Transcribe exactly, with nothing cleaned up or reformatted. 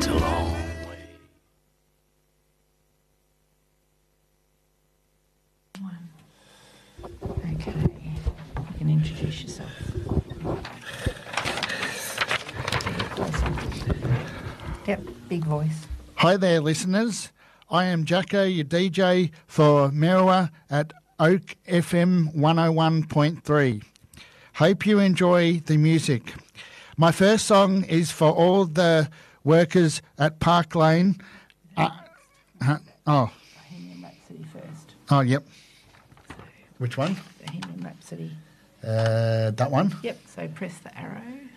It's a long way. Okay, you can introduce yourself. Yep, big voice. Hi there, listeners. I am Jacko, your D J for Merriwa at Oak F M one oh one point three. Hope you enjoy the music. My first song is for all the workers at Park Lane. Uh, huh, oh. Bohemian Rhapsody first. Oh, yep. So, Which one? Bohemian Rhapsody. Uh, that one? Yep, so press the arrow.